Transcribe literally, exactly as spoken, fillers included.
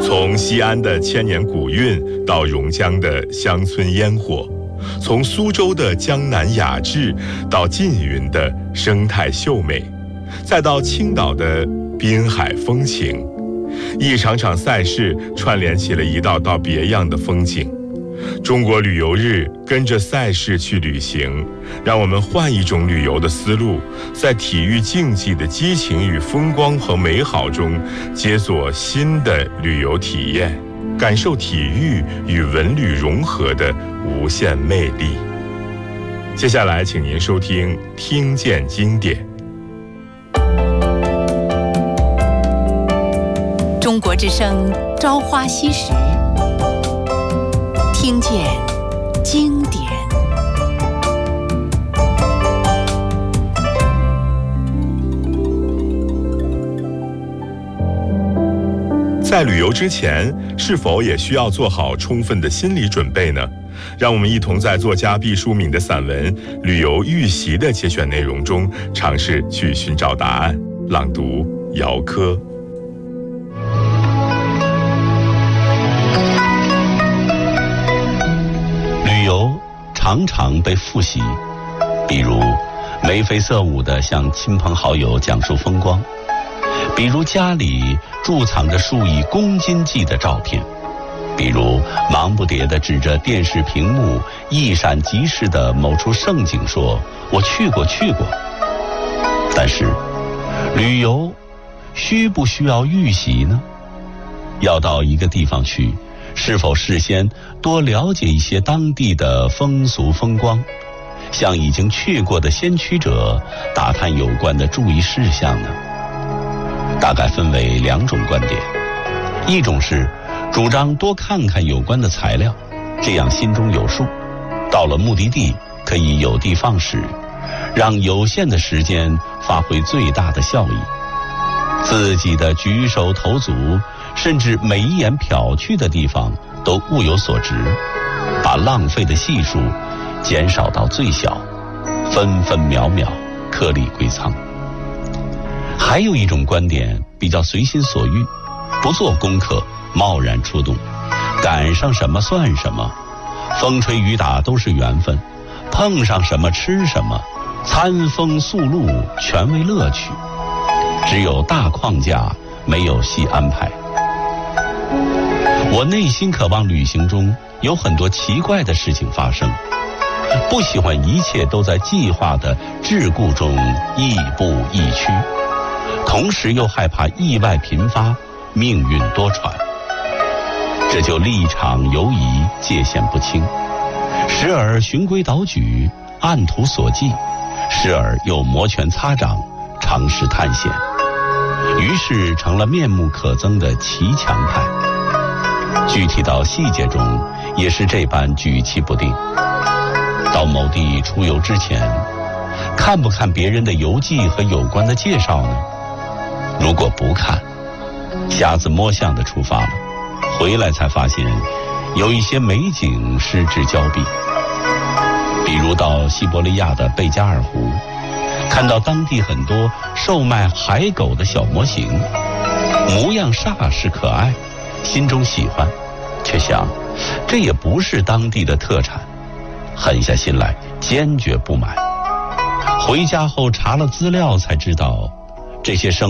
从西安的千年古韵到榕江的乡村烟火，从苏州的江南雅致到缙云的生态秀美，再到青岛的滨海风情，一场场赛事串联起了一道道别样的风景。中国旅游日跟着赛事去旅行，让我们换一种旅游的思路，在体育竞技的激情与风光和美好中解锁新的旅游体验，感受体育与文旅融合的无限魅力。接下来请您收听听见经典。 中国之声朝花夕拾，听见经典。 在旅游之前，是否也需要做好充分的心理准备呢？让我们一同在作家毕淑敏的散文《旅游预习》的节选内容中，尝试去寻找答案。朗读：姚科。 旅游常常被复习，比如眉飞色舞地向亲朋好友讲述风光，比如家里贮藏着数以公斤计的照片，比如忙不迭地指着电视屏幕一闪即逝的某处胜景说我去过去过。但是旅游需不需要预习呢？要到一个地方去，是否事先多了解一些当地的风俗风光，向已经去过的先驱者打探有关的注意事项呢？大概分为两种观点，一种是主张多看看有关的材料，这样心中有数，到了目的地可以有的放矢，让有限的时间发挥最大的效益。自己的举手投足，甚至每一眼瞟去的地方都物有所值，把浪费的系数减少到最小，分分秒秒颗粒归仓。还有一种观点比较随心所欲，不做功课，贸然出动，赶上什么算什么，风吹雨打都是缘分，碰上什么吃什么，餐风宿露全为乐趣，只有大框架，没有细安排。我内心渴望旅行中有很多奇怪的事情发生，不喜欢一切都在计划的桎梏中亦步亦趋，同时又害怕意外频发，命运多舛，这就立场游移，界限不清，时而循规蹈矩，按图索骥，时而又摩拳擦掌，尝试探险，于是成了面目可憎的骑墙派。具体到细节中也是这般举棋不定。到某地出游之前，看不看别人的游记和有关的介绍呢？如果不看，瞎子摸象的出发了，回来才发现有一些美景失之交臂。比如到西伯利亚的贝加尔湖，看到当地很多售卖海狗的小模型，模样煞是可爱，心中喜欢，却想这也不是当地的特产，狠下心来坚决不买。回家后查了资料才知道，这些生